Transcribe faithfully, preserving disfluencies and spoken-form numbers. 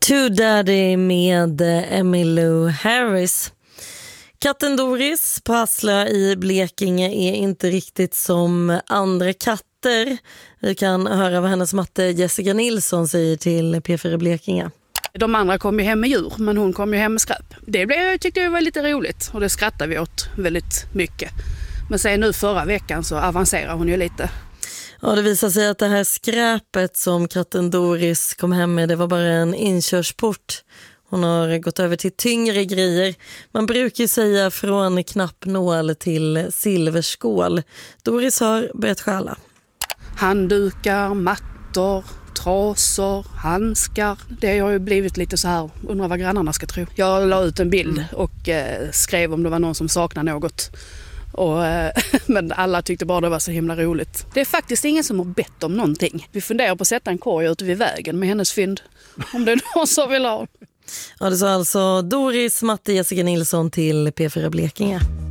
To Daddy med Emmylou Harris. Katten Doris på Hassla i Blekinge är inte riktigt som andra katter. Vi kan höra vad hennes matte Jessica Nilsson säger till P fyra Blekinge. De andra kom ju hem med djur, men hon kom ju hem med skräp. Det blev, tyckte jag var lite roligt och det skrattade vi åt väldigt mycket. Men sen nu förra veckan så avancerar hon ju lite. Ja, det visar sig att det här skräpet som katten Doris kom hem med, det var bara en inkörsport. Hon har gått över till tyngre grejer. Man brukar ju säga från knappnål till silverskål. Doris har börjat stjäla. Handdukar, mattor, trasor, handskar. Det har ju blivit lite så här, undrar vad grannarna ska tro. Jag la ut en bild och eh, skrev om det var någon som saknar något. Och, eh, men alla tyckte bara det var så himla roligt. Det är faktiskt ingen som har bett om någonting. Vi funderar på att sätta en korg ute vid vägen med hennes fynd. Om det är någon som vill ha. Ja, det sa alltså Doris matte Jessica Nilsson till P fyra Blekinge.